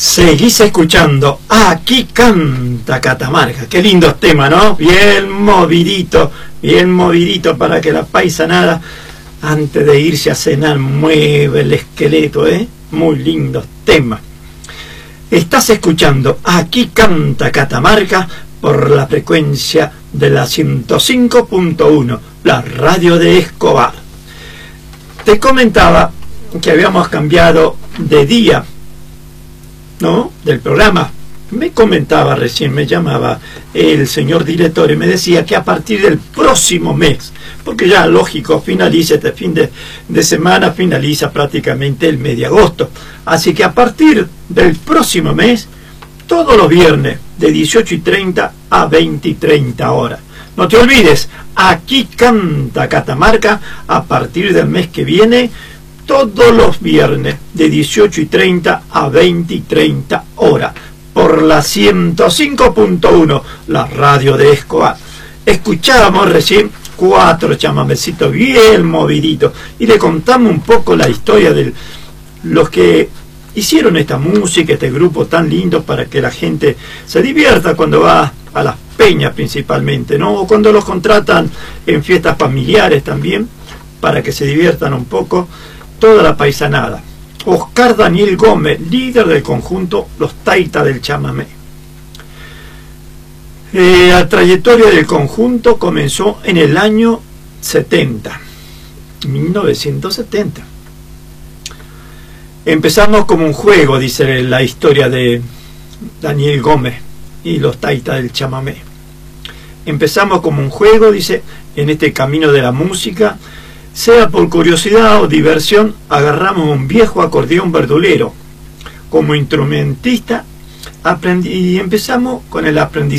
Seguís escuchando Aquí Canta Catamarca. Qué lindos temas, ¿no? Bien movidito para que la paisanada, antes de irse a cenar, mueve el esqueleto, ¿eh? Muy lindos temas. Estás escuchando Aquí Canta Catamarca por la frecuencia de la 105.1, la radio de Escobar. Te comentaba que habíamos cambiado de día, ¿no?, del programa. Me comentaba recién, me llamaba el señor director y me decía que a partir del próximo mes, porque ya lógico, finaliza este fin de semana, finaliza prácticamente el mes de agosto, así que a partir del próximo mes, todos los viernes de 18:30 a 20:30 horas. No te olvides, Aquí Canta Catamarca a partir del mes que viene, todos los viernes de 18:30 a 20:30 horas por la 105.1, la radio de Escobar. Escuchábamos recién 4 chamamecitos bien moviditos y le contamos un poco la historia de los que hicieron esta música, este grupo tan lindo, para que la gente se divierta cuando va a las peñas principalmente, ¿no? O cuando los contratan en fiestas familiares también, para que se diviertan un poco toda la paisanada. Oscar Daniel Gómez, líder del conjunto Los Taitas del Chamamé. La trayectoria del conjunto comenzó en el año 1970. Empezamos como un juego, dice la historia de Daniel Gómez y Los Taitas del Chamamé. Empezamos como un juego, dice, en este camino de la música. Sea por curiosidad o diversión, agarramos un viejo acordeón verdulero como instrumentista y empezamos con el aprendizaje